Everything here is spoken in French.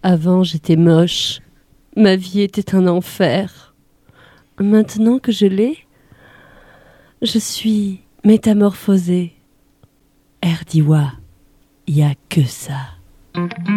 Avant, j'étais moche. Ma vie était un enfer. Maintenant que je l'ai, je suis métamorphosée. Erdiwa, y a que ça.